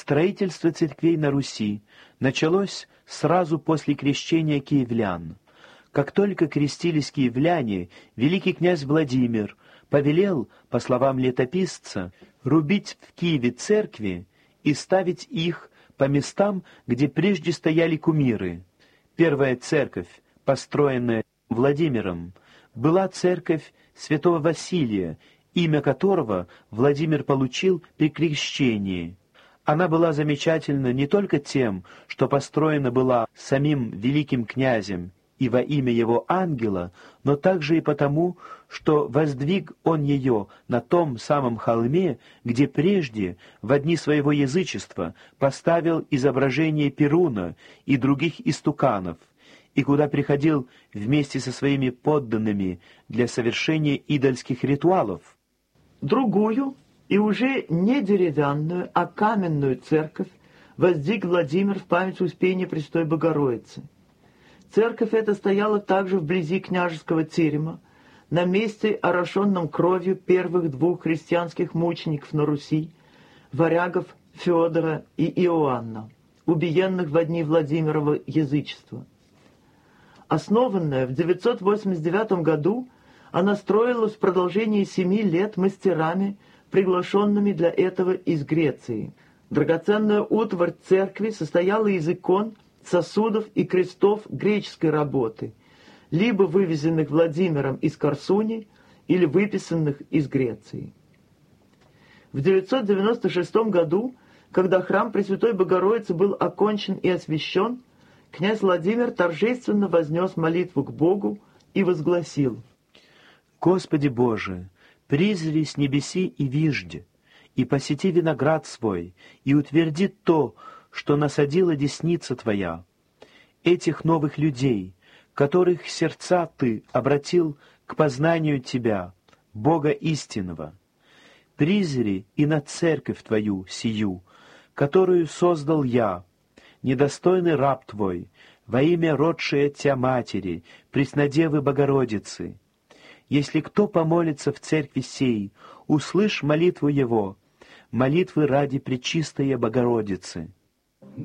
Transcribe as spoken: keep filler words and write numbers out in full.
Строительство церквей на Руси началось сразу после крещения киевлян. Как только крестились киевляне, великий князь Владимир повелел, по словам летописца, рубить в Киеве церкви и ставить их по местам, где прежде стояли кумиры. Первая церковь, построенная Владимиром, была церковь святого Василия, имя которого Владимир получил при крещении. Она была замечательна не только тем, что построена была самим великим князем и во имя его ангела, но также и потому, что воздвиг он ее на том самом холме, где прежде, в дни своего язычества, поставил изображение Перуна и других истуканов, и куда приходил вместе со своими подданными для совершения идольских ритуалов. Другую, и уже не деревянную, а каменную церковь воздвиг Владимир в память Успения Престой Богородицы. Церковь эта стояла также вблизи княжеского терема, на месте, орошенном кровью первых двух христианских мучеников на Руси, варягов Феодора и Иоанна, убиенных во дни Владимирова язычества. Основанная в девятьсот восемьдесят девятом году, она строилась в продолжении семи лет мастерами, приглашенными для этого из Греции. Драгоценная утварь церкви состояла из икон, сосудов и крестов греческой работы, либо вывезенных Владимиром из Корсуни, или выписанных из Греции. В девятьсот девяносто шестом году, когда храм Пресвятой Богородицы был окончен и освящен, князь Владимир торжественно вознес молитву к Богу и возгласил: «Господи Боже, призри с небеси и вижде, и посети виноград свой, и утверди то, что насадила десница Твоя, этих новых людей, которых сердца Ты обратил к познанию Тебя, Бога истинного. Призри и на церковь Твою сию, которую создал я, недостойный раб Твой, во имя родшая Тя Матери, Преснодевы Богородицы. Если кто помолится в церкви сей, услышь молитву его, молитвы ради Пречистая Богородицы.